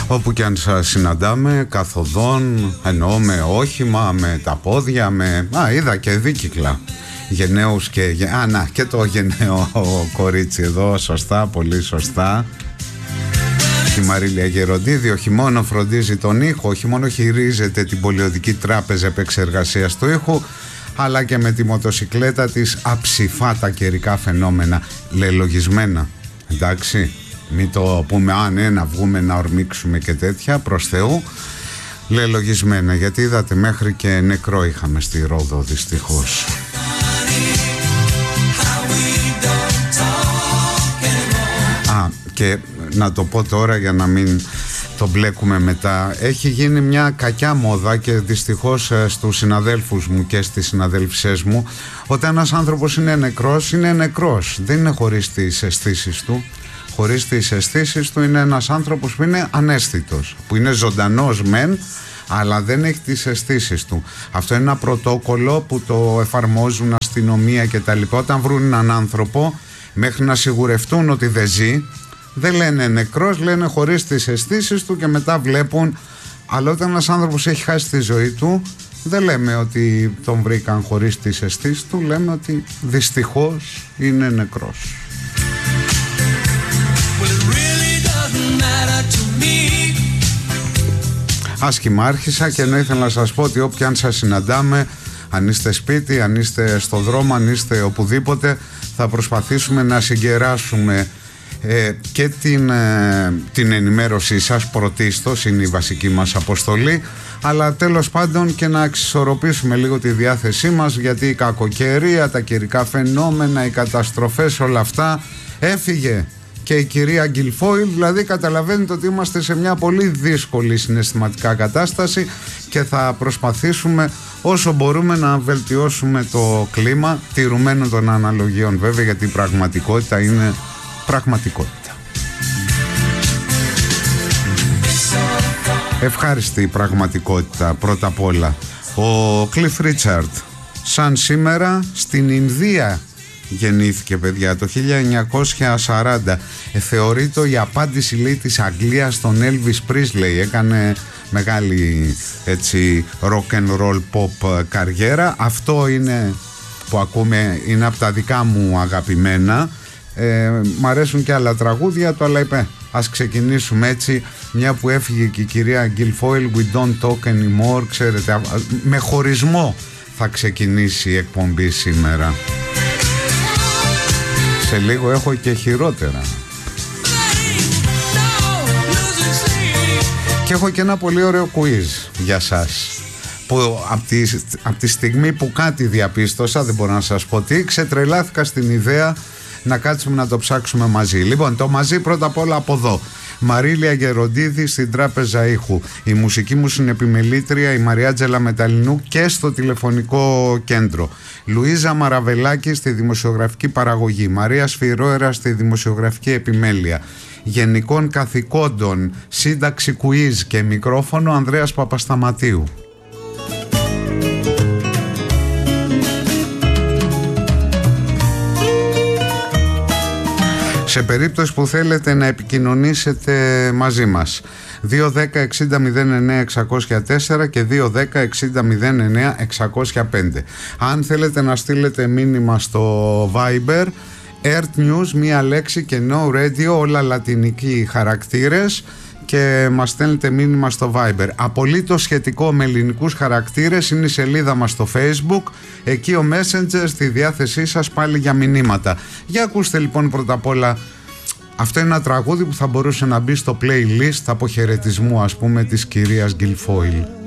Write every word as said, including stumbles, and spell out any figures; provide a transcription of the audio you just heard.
Όπου και αν σας συναντάμε, καθοδόν, εννοώ με όχημα, με τα πόδια, με... Α, είδα και δίκυκλα. Γενναίους και... Α, να, και το γενναίο κορίτσι εδώ, σωστά, πολύ σωστά. Η Μαρίλια Γεροντίδη όχι μόνο φροντίζει τον ήχο, όχι μόνο χειρίζεται την πολιοδική τράπεζα επεξεργασίας του ήχου, αλλά και με τη μοτοσικλέτα της αψηφά τα καιρικά φαινόμενα, λελογισμένα. Εντάξει, μην το πούμε, α ναι, να βγούμε να ορμήξουμε και τέτοια, προς Θεού, λελογισμένα, γιατί είδατε μέχρι και νεκρό είχαμε στη Ρόδο δυστυχώς. Α, και να το πω τώρα για να μην το μπλέκουμε μετά. Έχει γίνει μια κακιά μόδα και δυστυχώς στους συναδέλφους μου και στις συναδέλφισές μου, όταν ένας άνθρωπος είναι νεκρός, είναι νεκρός, δεν είναι χωρίς τις αισθήσεις του. Χωρίς τις αισθήσεις του είναι ένας άνθρωπος που είναι αναίσθητος, που είναι ζωντανός μεν, αλλά δεν έχει τις αισθήσεις του. Αυτό είναι ένα πρωτόκολλο που το εφαρμόζουν αστυνομία και τα λοιπά. Όταν βρουν έναν άνθρωπο, μέχρι να σιγουρευτούν ότι δεν ζει, δεν λένε νεκρός, λένε χωρίς τις αισθήσεις του και μετά βλέπουν. Αλλά όταν ένας άνθρωπος έχει χάσει τη ζωή του, δεν λέμε ότι τον βρήκαν χωρίς τις αισθήσεις του, λέμε ότι δυστυχώς είναι νεκρός. Άσχημα άρχισα και ενώ ήθελα να σας πω ότι όποια αν σας συναντάμε, αν είστε σπίτι, αν είστε στο δρόμο, αν είστε οπουδήποτε, θα προσπαθήσουμε να συγκεράσουμε ε, και την, ε, την ενημέρωσή σας πρωτίστως, είναι η βασική μας αποστολή, αλλά τέλος πάντων και να εξισορροπήσουμε λίγο τη διάθεσή μας, γιατί η κακοκαιρία, τα καιρικά φαινόμενα, οι καταστροφές, όλα αυτά έφυγε. Και η κυρία Γκιλφόιλ, δηλαδή καταλαβαίνετε ότι είμαστε σε μια πολύ δύσκολη συναισθηματικά κατάσταση και θα προσπαθήσουμε όσο μπορούμε να βελτιώσουμε το κλίμα, τηρουμένων των αναλογιών βέβαια, γιατί η πραγματικότητα είναι πραγματικότητα. Ευχάριστη η πραγματικότητα πρώτα απ' όλα. Ο Κλιφ Ρίτσαρντ σαν σήμερα στην Ινδία γεννήθηκε, παιδιά, το χίλια εννιακόσια σαράντα. ε, Θεωρείται η απάντηση, λέει, της Αγγλίας στον Elvis Presley. Έκανε μεγάλη έτσι rock and roll pop καριέρα. Αυτό είναι που ακούμε, είναι από τα δικά μου αγαπημένα. ε, Μ' αρέσουν και άλλα τραγούδια του, αλλά είπε ας ξεκινήσουμε έτσι, μια που έφυγε και η κυρία Γκιλφόιλ. We don't talk anymore. Ξέρετε, με χωρισμό θα ξεκινήσει η εκπομπή σήμερα. Σε λίγο έχω και χειρότερα. Και έχω και ένα πολύ ωραίο quiz για σας, που από τη, από τη στιγμή που κάτι διαπίστωσα, δεν μπορώ να σας πω τι, ξετρελάθηκα στην ιδέα να κάτσουμε να το ψάξουμε μαζί. Λοιπόν, το μαζί πρώτα απ' όλα από εδώ. Μαρίλια Γεροντίδη στην Τράπεζα Ήχου. Η μουσική μου συνεπιμελήτρια η Μαριάτζελα Μεταλλινού και στο τηλεφωνικό κέντρο. Λουίζα Μαραβελάκη στη δημοσιογραφική παραγωγή. Μαρία Σφυρόερα στη δημοσιογραφική επιμέλεια. Γενικών καθηκόντων, σύνταξη κουίζ και μικρόφωνο Ανδρέας Παπασταματίου. Σε περίπτωση που θέλετε να επικοινωνήσετε μαζί μας, δύο ένα μηδέν εξήντα μηδέν εννέα εξακόσια τέσσερα και δύο ένα μηδέν εξήντα μηδέν εννέα εξακόσια πέντε. Αν θέλετε να στείλετε μήνυμα στο Viber, Earth News, μία λέξη και No Radio, όλα λατινικοί χαρακτήρες, και μας στέλνετε μήνυμα στο Viber. Απολύτως σχετικό με ελληνικούς χαρακτήρες είναι η σελίδα μας στο Facebook. Εκεί ο Messenger στη διάθεσή σας πάλι για μηνύματα. Για ακούστε λοιπόν πρώτα απ' όλα. Αυτό είναι ένα τραγούδι που θα μπορούσε να μπει στο playlist αποχαιρετισμού, ας πούμε, της κυρίας Γκιλφόιλ.